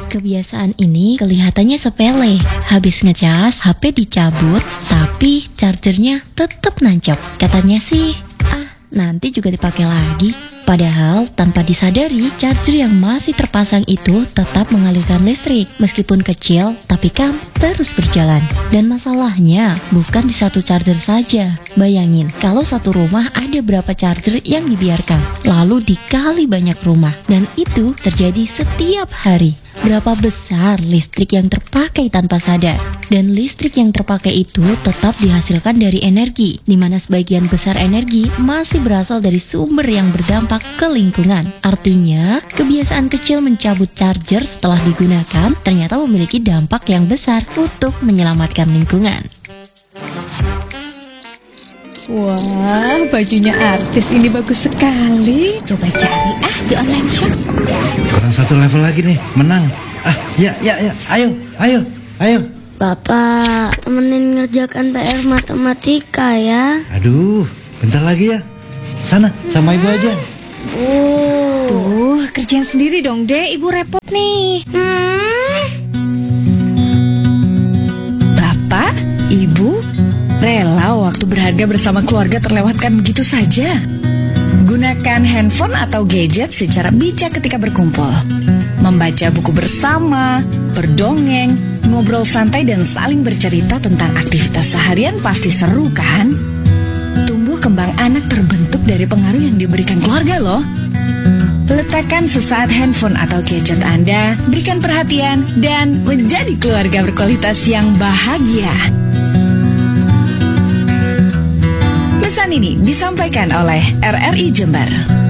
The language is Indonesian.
Kebiasaan ini kelihatannya sepele. Habis ngecas, HP dicabut, tapi chargernya tetap nancap. Katanya sih, nanti juga dipakai lagi. Padahal tanpa disadari, charger yang masih terpasang itu tetap mengalirkan listrik. Meskipun kecil, tapi kan terus berjalan. Dan masalahnya bukan di satu charger saja. Bayangin, kalau satu rumah ada berapa charger yang dibiarkan, lalu dikali banyak rumah. Dan itu terjadi setiap hari. Berapa besar listrik yang terpakai tanpa sadar. Dan listrik yang terpakai itu tetap dihasilkan dari energi, di mana sebagian besar energi masih berasal dari sumber yang berdampak ke lingkungan. Artinya, kebiasaan kecil mencabut charger setelah digunakan ternyata memiliki dampak yang besar untuk menyelamatkan lingkungan. Wah, bajunya artis ini bagus sekali. Coba cari di online shop. Kurang satu level lagi nih, menang. Ya, ayo. Bapak, temenin ngerjakan PR matematika ya. Aduh, bentar lagi ya. Sana, sama ibu aja. Tuh, kerjaan sendiri dong, Dek. Ibu repot nih. Bapak, Ibu, rela waktu berharga bersama keluarga terlewatkan begitu saja. Gunakan handphone atau gadget secara bijak ketika berkumpul. Membaca buku bersama, berdongeng, ngobrol santai dan saling bercerita tentang aktivitas seharian pasti seru kan? Tumbuh kembang anak terbentuk dari pengaruh yang diberikan keluarga loh. Letakkan sesaat handphone atau gadget Anda, berikan perhatian, dan menjadi keluarga berkualitas yang bahagia. Pesan ini disampaikan oleh RRI Jember.